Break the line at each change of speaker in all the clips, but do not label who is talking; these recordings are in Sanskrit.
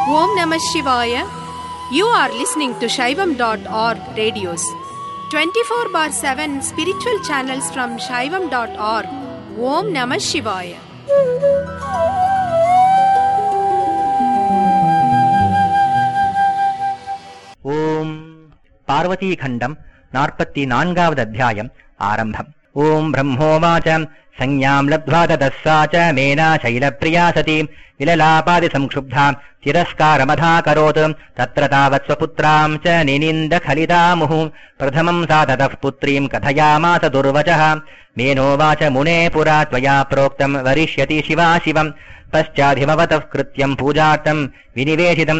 Om Namah Shivaya. You are listening to Shaivam.org radios. 24/7 spiritual channels from Shaivam.org. Om Namah Shivaya.
Om Parvati Khandam 44வது அத்தியாயம் ஆரம்பம். ஓம் பிரம்மோவாச சஞ்ஞாம் லப்த்வா ததஸ்ஸாச மேனா சைலப்ரியா சதி விலலாபாதி சம்க்ஷுப்தா திரஸ்காரமதாகரோத் தத்ர தாவத் ஸ்வபுத்ராம் ச நினிந்த கலிதாமுஹு பிரதமம் சா ததः புத்ரீம் கதயாமாச துர்வசः மேனோவாச முனே புரா त्वया प्रोक्तं वरिष्यति शिवा शिवं पश्चाधिमवतः कृत्यं पूजार्थं विनिवेशितं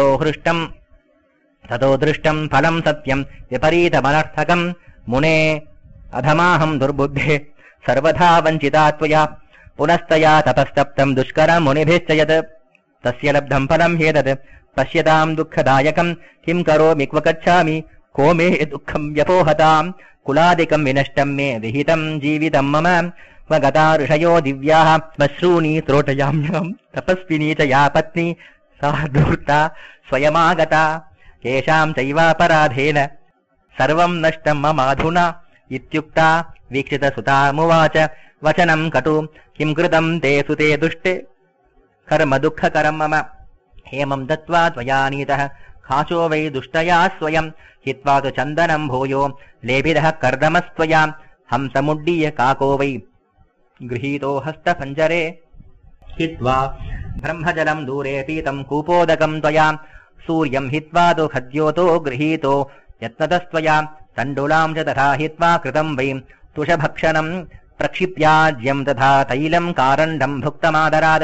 ततो दृष्टं फलं सत्यं विपरीतमनर्थकं मुने अधमाहं दुर्बुद्धे सर्वथा वञ्चिता त्वया पुनस्तया तपस्तप्तं दुष्करं मुनिभिश्च यत् तस्य लब्धं फलं ह्येतत् पश्यतां दुःखदायकं किं करोमि क्व गच्छामि को मे दुःखं व्यपोहतां कुलादिकं विनष्टं मे विहितं जीवितं मम क्व गता ऋषयो दिव्याः श्मश्रूणि त्रोटयाम्यहं तपस्विनी च या पत्नी सा धूर्ता स्वयमागता केषां चैवापराधेन सर्वं नष्टं ममाधुना इत्युक्ता वीक्षितसुतामुवाच वचनं कटु किं कृतं ते सुते दुष्टे कर्म दुःखकरं मम हेमं दत्त्वा त्वया नीतः खाचो वै दुष्टया स्वयं हित्वा तु चन्दनं भूयो लेपितः कर्दमस्त्वया हंसमुड्डीय काको वै गृहीतो हस्तपञ्जरे हित्वा ब्रह्मजलं दूरे पीतं कूपोदकं त्वया सूर्यं हित्वा तु खद्योतो गृहीतो यत्नतस्त्वया तण्डुलां च तथा हित्वा कृतं वै तुषभक्षणं प्रक्षिप्याज्यं तथा तैलं कारण्डं भुक्तमादरात्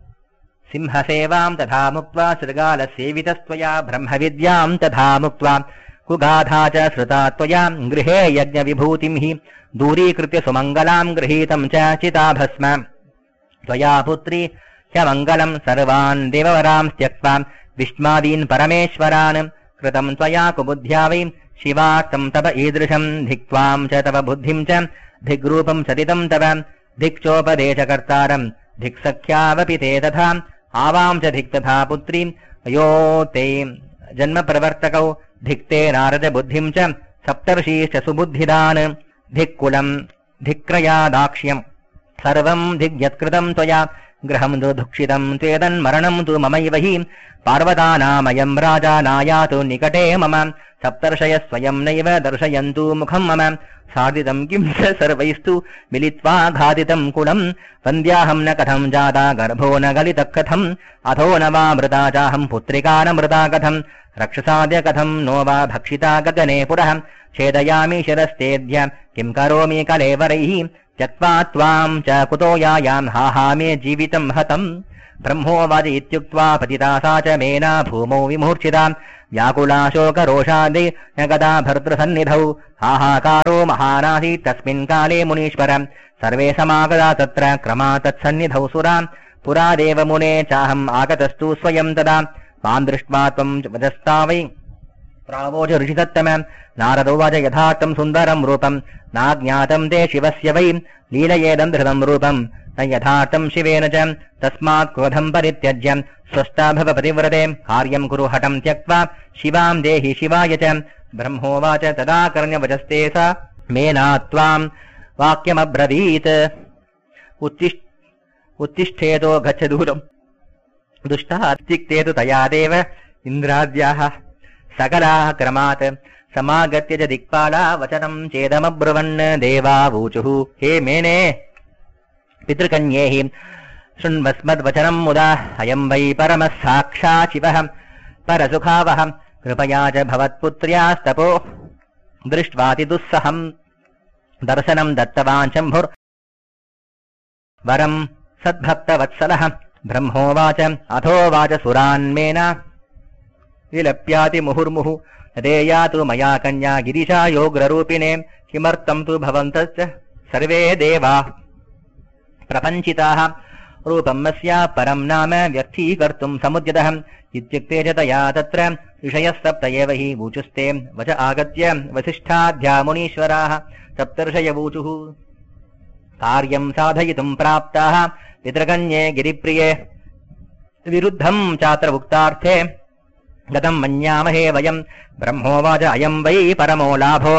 सिंहसेवां तथा मुक्त्वा शृगालसेवितस्त्वया ब्रह्मविद्यां तथा मुक्त्वा कुगाधा च श्रुता त्वया गृहे यज्ञविभूतिं हि दूरीकृत्य सुमङ्गलां गृहीतं च चिताभस्म त्वया पुत्री ह्यमङ्गलं सर्वान् देववरां त्यक्त्वा विष्मादीन् परमेश्वरान् कृतं त्वया कुबुद्ध्या वै शिवार्थं तव ईदृशं धिक्त्वां च तव बुद्धिं च धिग्रूपं सतितं तव धिक्चोपदेशकर्तारं धिक्सख्यावपि ते तथा आवां च धिक् तथा पुत्रीं अयो ते जन्मप्रवर्तकौ धिक्ते नारद बुद्धिं च सप्तर्षीश्च सुबुद्धिदान् धिक्कुलं धिक्क्रयादाक्ष्यं सर्वं धिग्यत्कृतं त्वया गृहं दुःखितं त्वेदन्मरणं तु ममैव हि पार्वतानामयं राजा नायातु निकटे मम सप्तर्षयः स्वयं नैव दर्शयन्तु मुखं मम साधितं किं च सर्वैस्तु मिलित्वा घातितं कुलं वन्द्याहं न कथं जाता गर्भो न गलितः कथम् अथो न वा मृता चाहं पुत्रिका न मृता कथं रक्षसाद्य कथं नो वा भक्षिता गगने पुरः छेदयामि शिरस्तेऽद्य किं करोमि कलेवरैः त्यक्त्वा त्वां च कुतो यायां हा मे जीवितं हतम् ब्रह्मोवाच इत्युक्त्वा पतिता सा च मेना भूमौ विमूर्छिता व्याकुलाशोकरोषादि न गदा भर्तृसन्निधौ हाहाकारो महानासीत् तस्मिन् काले मुनीश्वर सर्वे समागता तत्र क्रमा तत्सन्निधौ सुरा पुरा देवमुने चाहम् आगतस्तु स्वयं तदा मां दृष्ट्वा त्वं वदस्ता वै प्रावोच ऋषिसत्तम नारदोवाच यथार्थं सुन्दरं रूपं नाज्ञातं ते शिवस्य वै लीलयेदं धृतं रूपं न यथार्थं शिवेन च तस्मात् क्रोधं परित्यज्य स्वस्था भव पतिव्रते कार्यं कुरु हठं त्यक्त्वा शिवां देहि शिवाय च ब्रह्मोवाच तदा कर्ण्यवचस्ते सा मेना त्वां वाक्यमब्रवीत् उत्तिष्ठेतो गच्छ दूरं दुष्टः अत्युक्ते तु तया देव इन्द्राद्याः सकलाः क्रमात् समागत्य च दिक्पाला वचनं चेदमब्रुवन् देवावूचुः हे मेने पितृकन्ये हि शृण्वस्मद्वचनं मुदा अयं वै परमः साक्षात् शिवः परसुखावः कृपया च भवत्पुत्र्यास्तपो दृष्ट्वाति दुस्सहं दर्शनं दत्तवान् शम्भुर्वरं सद्भक्तवत्सलः ब्रह्मोवाच अथोवाच सुरान्मेना विलप्याति मुहुर्मुहुः देयातु मया कन्या गिरिशा योग्ररूपिणे किमर्थं तु भवन्तश्च सर्वे देवाः प्रपञ्चिताः रूपं अस्या परं नाम व्यर्थीकर्तुं समुद्यतः इत्युक्ते च तया तत्र ऋषयः सप्त एव हि ऊचुस्ते वच आगत्य वसिष्ठाध्या मुनीश्वराः सप्तर्षयवूचुः कार्यं साधयितुं प्राप्ताः पितृकन्ये गिरिप्रिये विरुद्धं चात्र उक्तार्थे गतं मन्यामहे वयं ब्रह्मोवाच अयं वै परमो लाभो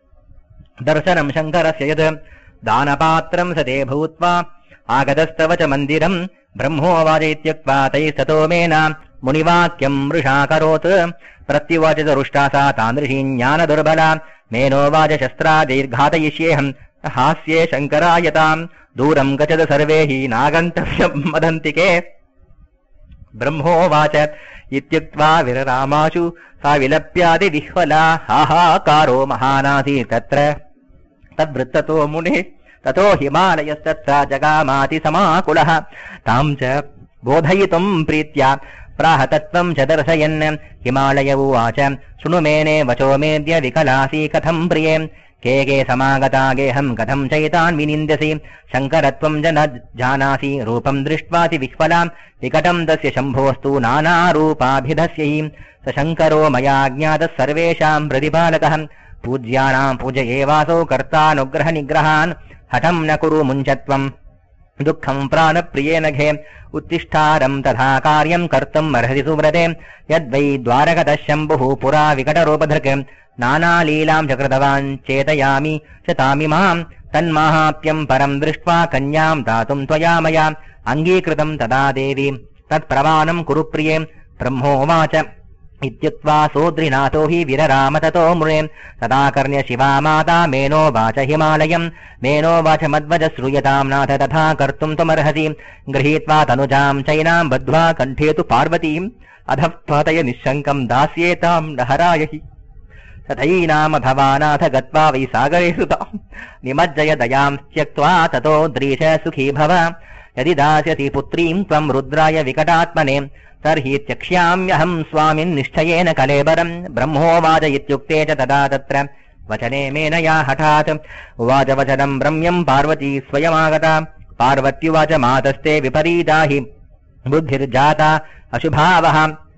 दर्शनं शङ्करस्य यत् दानपात्रं स ते भूत्वा आगतस्तव च मन्दिरं ब्रह्मोवाच इत्युक्त्वा तैस्ततो मेन मुनिवाक्यं मृषाकरोत् प्रत्युवाच रुष्टा सा तादृशी ज्ञानदुर्बला मेनोवाच शस्त्रादैर्घातयिष्येऽहं हास्ये शङ्करायताम् दूरं गच्छत सर्वे हि नागन्तव्यं वदन्तिके ब्रह्मोवाच इत्युक्त्वा विररामाशु सा विलप्यादिविह्वला हाहाकारो महानासीत् तत्र तद्वृत्ततो मुने ततो हिमालयस्तत्र जगामाति समाकुलः तां च बोधयितुं प्रीत्या प्राह तत्त्वं च दर्शयन् हिमालय उवाच शृणु मेने वचो मेद्य विकलासि कथं प्रिये के के समागता गेहं कथं चैतान् विनिन्द्यसि शङ्करत्वं च न जानासि रूपं दृष्ट्वासि विह्वलां विकटं तस्य शम्भोस्तु नानारूपाभिधस्य हि स शङ्करो मया ज्ञातः सर्वेषां प्रतिपालकः पूज्यानां पूज्य एवासौ कर्तानुग्रहनिग्रहान् हठं न कुरु मुञ्चत्वं दुःखं प्राणप्रियेण घे उत्तिष्ठारं तथा कार्यं कर्तुम् अर्हति सुव्रते यद्वै द्वारकतः शम्भुः पुरा विकटरूपधृक् नानालीलां च कृतवान् चेतयामि च तामिमां तन्माहाप्यं परं दृष्ट्वा कन्यां दातुं त्वया मया अङ्गीकृतं तदा देवी तत्प्रमाणं कुरु प्रिये ब्रह्मोवाच इत्युक्त्वा सोद्रिनाथो हि विरराम ततो मृणे तदाकर्ण्य शिवा माता मेनोवाच हिमालयं मेनोवाच मद्वज श्रूयतां नाथ तथा कर्तुं त्वमर्हसि गृहीत्वा तनुजां चैनां बद्ध्वा कण्ठे तु पार्वतीम् अधः पातय निःशङ्कं दास्येतां न हराय हि तथैनाम भवानाथ गत्वा वै सागरे सुतां निमज्जय दयां त्यक्त्वा ततो द्रीश सुखी भव यदि दास्यसि पुत्रीं त्वं रुद्राय विकटात्मने तर्हि त्यक्ष्याम्यहं स्वामिन् निश्चयेन कलेबरं ब्रह्मोवाच इत्युक्ते च तदा तत्र वचने मेनया हठात् उवाच वचनं ब्रह्म्यं पार्वती स्वयमागता पार्वत्युवाच मातस्ते विपरीता हि बुद्धिर्जाता अशुभावः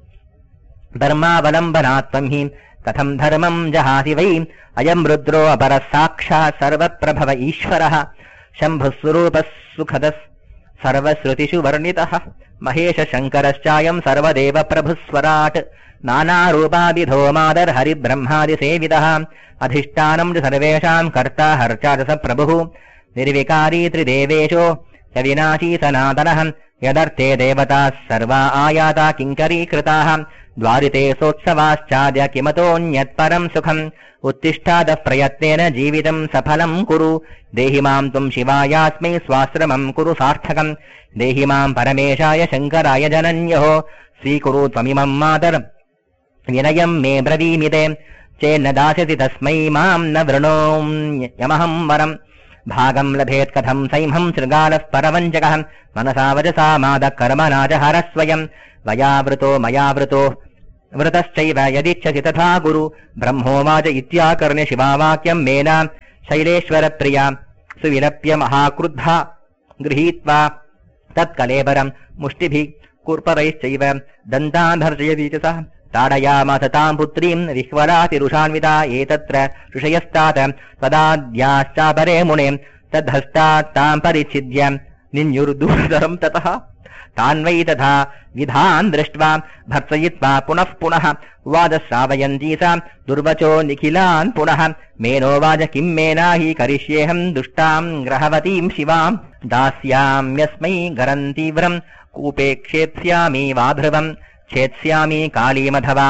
धर्मावलम्बनात् त्वं हि कथं धर्मं जहासि वै अयं रुद्रो अपरः साक्षात् सर्वप्रभव ईश्वरः शम्भुस्वरूपः सुखदः सर्वश्रुतिषु वर्णितः महेश शङ्करश्चायं सर्वदेव प्रभुस्वराट् नानारूपाभिधो मादर्हरिब्रह्मादिसेवितः अधिष्ठानं च सर्वेषां कर्ता हर्चा च स प्रभुः निर्विकारी त्रिदेवेशो यविनाशी सनातनः यदर्थे देवताः सर्वा आयाता किङ्करीकृताः द्वारिते सोत्सवाश्चाद्य किमतोऽन्यत्परं सुखम् उत्तिष्ठादः प्रयत्नेन जीवितं सफलं कुरु देहि मां त्वं शिवायास्मै स्वाश्रमं कुरु सार्थकम् देहि मां परमेशाय शङ्कराय जनन्यः स्वीकुरु त्वमिमं मातर् विनयं मे ब्रवीमि ते चेन्न दास्यसि तस्मै मां न वृणोम्यमहं वरम् भागं लभेत् कथं सैंहं शृगालः परवञ्चकः मनसा वचसा मादः कर्मणा च हरस्वयं वयावृतो मया वृतो वृतश्चैव यदिच्छसि तथा गुरु ब्रह्मोवाच इत्याकर्ण्य शिवावाक्यं मेना शैलेश्वरप्रिया सुविलप्य महाक्रुद्धा गृहीत्वा तत्कलेबरं मुष्टिभिः कुर्परैश्चैव दन्तान्धर्जयति च सः ताडयामास तां पुत्रीं विह्वलातिरुषान्विता एतत्र ऋषयस्तात् तदाद्याश्चापरे मुने तद्धस्तात् तां परिच्छिद्य निन्युर्दूरधरं ततः तान्वै तथा विधान् दृष्ट्वा भर्सयित्वा पुनः पुनः वादश्रावयन्ती सा दुर्वचो निखिलान् पुनः मेनोवाच किं मेना हि करिष्येऽहं दुष्टां ग्रहवतीं शिवां दास्याम्यस्मै गरं तीव्रं कूपे क्षेत्स्यामि वाध्रुवं छेत्स्यामि कालीमथवा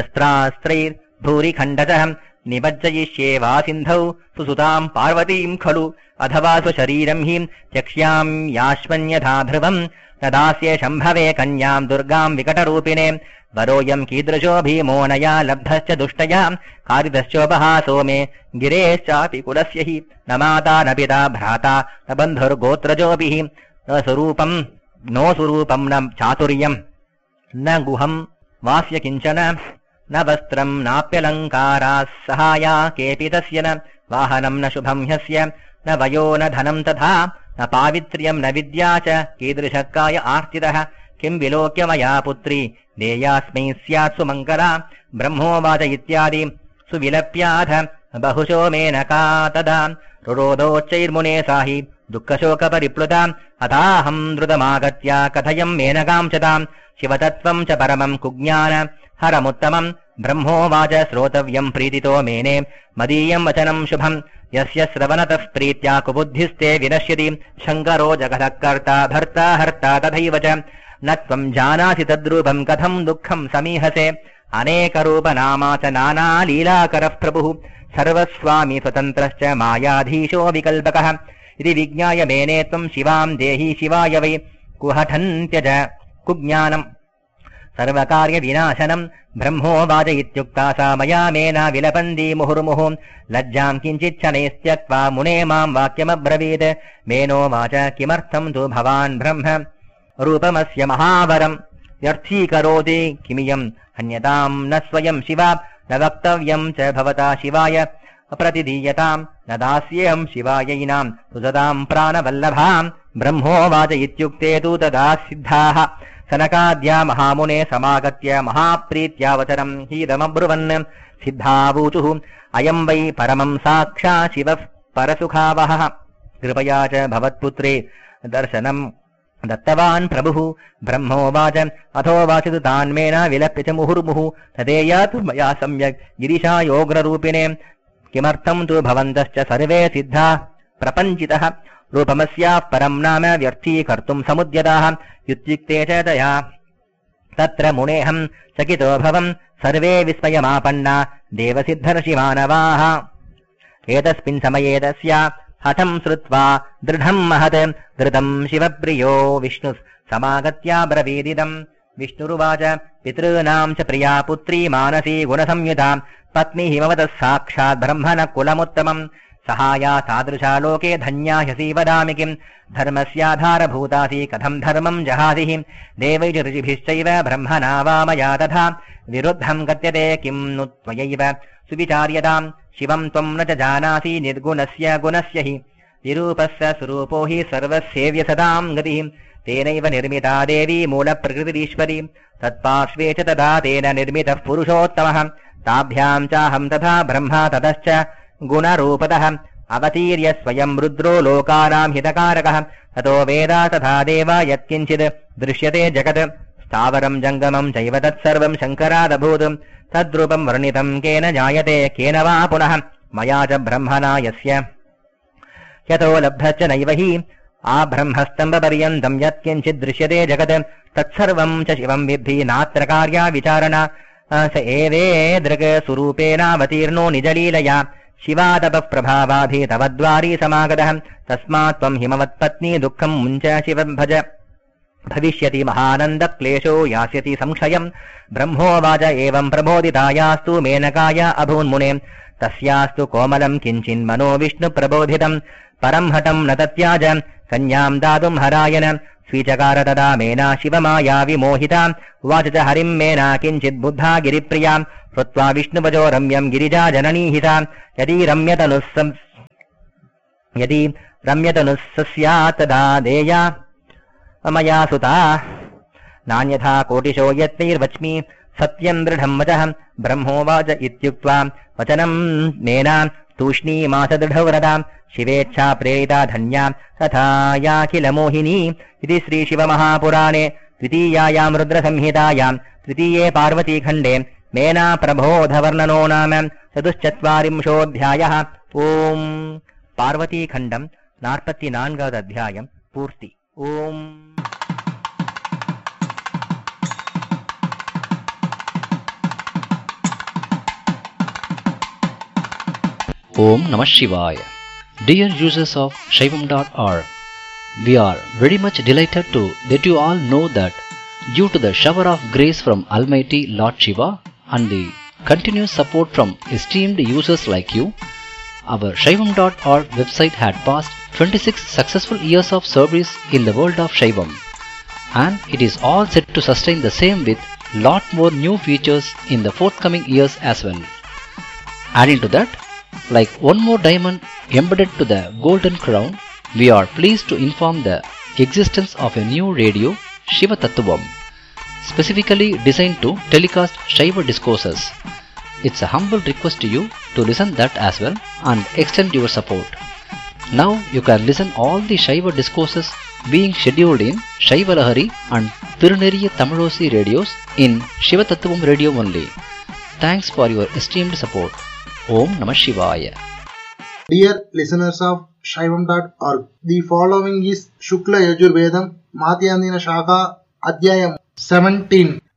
शस्त्रास्त्रैर्भूरिखण्डतः निमज्जयिष्ये वा सिन्धौ सुसुतां पार्वतीं खलु अथवा स्वशरीरं हि त्यक्ष्याम्याश्वन्यथा ध्रुवम् न दास्ये शम्भवे कन्यां दुर्गां विकटरूपिणे वरोऽयं कीदृशो भीमोनया लब्धश्च दुष्टया कारितश्चोपहासो मे गिरेश्चापि कुलस्य हि न माता न पिता भ्राता न बन्धुर्गोत्रजोभिः न स्वरूपं नो स्वरूपं न चातुर्यं न गुहं वास्य किञ्चन न वस्त्रं नाप्यलङ्काराः सहाया केऽपि तस्य न वाहनं न शुभं ह्यस्य न वयो न धनं तथा न पावित्र्यं न विद्या च कीदृशकाय आर्तितः किं विलोक्य मया पुत्री देयास्मै स्यात् सुमङ्गला ब्रह्मोवाच इत्यादि सुविलप्याथ बहुशो मेनका तदा रुरोदोच्चैर्मुने साहि दुःखशोकपरिप्लुता अथाहं द्रुतमागत्य कथयं मेनकां च तां शिवतत्त्वं च परमं कुज्ञान हरमुत्तमं ब्रह्मोवाच श्रोतव्यं प्रीतितो मेने मदीयं वचनं शुभं यस्य श्रवणतः प्रीत्या कुबुद्धिस्ते विनश्यति शङ्करो जगतः कर्ता भर्ता हर्ता तथैव च न त्वं जानासि तद्रूपं कथं दुःखं समीहसे अनेकरूपनामा च नानालीलाकरः प्रभुः सर्वस्वामी स्वतन्त्रश्च मायाधीशो विकल्पकः इति विज्ञाय मेने त्वं शिवां देहि शिवाय वै कुहठन्त्यज कुज्ञानम् सर्वकार्यविनाशनम् ब्रह्मोवाच इत्युक्ता सा मया मेना विलपन्ती मुहुर्मुहुः लज्जां किञ्चिच्छनैस्त्यक्त्वा मुने मां वाक्यमब्रवीत् मेनोवाच किमर्थं तु भवान् ब्रह्म रूपमस्य महावरम् व्यर्थीकरोति किमियम् हन्यतां न स्वयं शिवा न वक्तव्यं च भवता शिवाय अप्रतिदीयताम् न दास्येऽहं शिवायैनां सुततां प्राणवल्लभाम् ब्रह्मोवाच इत्युक्ते तु तदा सिद्धाः सनकाद्या महामुने समागत्य महाप्रीत्यावचरम् हीदमब्रुवन् सिद्धावूचुः अयम् वै परमम् साक्षात् शिवः परसुखावहः कृपया च भवत्पुत्रे दर्शनम् दत्तवान् प्रभुः ब्रह्मोवाच अथोवाचितु तान्मेना विलप्य च मुहुर्मुहुः तदेयातु मया सम्यक् गिरिशायोग्ररूपिणे किमर्थं तु भवन्तश्च सर्वे सिद्धाः प्रपञ्चितः रूपमस्याः परं नाम व्यर्थीकर्तुं समुद्यताः इत्युक्ते च तया तत्र मुनेऽहं चकितोऽभवम् सर्वे विस्मयमापन्ना देवसिद्धर्षिमानवाः एतस्मिन् समये तस्य हठं श्रुत्वा दृढं महत् धृतं शिवप्रियो विष्णुः समागत्याब्रवीदिदम् विष्णुरुवाच पितॄणां च प्रिया पुत्री मानसी गुणसंयुता पत्नी हिमवतः साक्षात् ब्रह्मण कुलमुत्तमम् सहाया तादृशा लोके धन्या ह्यसि वदामि किम् धर्मस्याधारभूतासि कथं धर्मं जहासिः देवैः ऋषिभिश्चैव ब्रह्मणा वा मया तथा विरुद्धं गत्यते किं नु त्वयैव सुविचार्यताम् शिवं त्वं न च जानासि निर्गुणस्य गुणस्य हि विरूपस्य स्वरूपो हि सर्वसेव्य सदां गतिः तेनैव निर्मिता देवी मूलप्रकृतिरीश्वरी तत्पार्श्वे च तदा तेन निर्मितः पुरुषोत्तमः ताभ्यां चाहं तथा ब्रह्मा ततश्च गुणरूपतः अवतीर्य स्वयं रुद्रो लोकानां हितकारकः ततो वेदा तथा देव यत्किञ्चित् दृश्यते जगत् स्थावरं जङ्गमं चैव तत्सर्वं शङ्करादभूत् तद्रूपं वर्णितं केन जायते केन वा पुनः मया च ब्रह्मणा यस्य यतो लब्धश्च नैव हि आब्रह्मस्तम्भपर्यन्तं यत्किञ्चित् दृश्यते जगत् तत्सर्वं च शिवं विद्धि नात्र कार्या विचारणा स एवेदृक् स्वरूपेणावतीर्णो निजलीलया शिवादपः प्रभावाभि तव द्वारी समागतः तस्मात् त्वं हिमवत्पत्नी दुःखं मुञ्च शिवं भज भविष्यति महानन्दक्लेशो यास्यति संक्षयम् ब्रह्मोवाच एवं प्रबोधितायास्तु मेनकाय अभून्मुने तस्यास्तु कोमलं किञ्चिन्मनो विष्णुप्रबोधितम् परं हठं न तत्याज कन्यां दातुं हरायन स्वीचकार तदा मेना शिवमाया विमोहिता उवाच च हरिं मेना किञ्चिद्बुद्धा गिरिप्रिया श्रुत्वा विष्णुवजो रम्यं गिरिजा जननीहिता यदि रम्यतनुः तदा देया मया सुता नान्यथा कोटिशो यत्नैर्वच्मि सत्यं दृढं वचः ब्रह्मोवाच इत्युक्त्वा वचनं मेना तूष्णीमास दृढव्रता शिवेच्छा प्रेरिता धन्या तथा याखिलमोहिनी इति श्रीशिवमहापुराणे द्वितीयायां रुद्रसंहितायां तृतीये पार्वतीखण्डे मेना प्रबोधवर्णनो नाम 44ोऽध्यायः। ओम् पार्वतीखण्डं 44வது अध्यायं पूर्ति। ओम्
Om Namah Shivaya. Dear users of Shaivam.org, we are very much delighted to let you all know that due to the shower of grace from Almighty Lord Shiva and the continuous support from esteemed users like you, our Shaivam.org website had passed 26 successful years of service in the world of Shaivam, and it is all set to sustain the same with lot more new features in the forthcoming years as well. Adding to that, like one more diamond embedded to the golden crown, we are pleased to inform the existence of a new radio, Shiva Tattvam, specifically designed to telecast Shiva discourses. It's a humble request to you to listen that as well and extend your support. Now you can listen all the Shaiva discourses being scheduled in Shaiva Lahari and Tiruneriya Tamilosi radios in Shiva Tattvam radio only. Thanks for your esteemed support. Om Namah Shivaya.
Dear listeners of Shaivam.org, the following is Shukla Yajurvedam Madhyandina Shaka Adhyayam 17.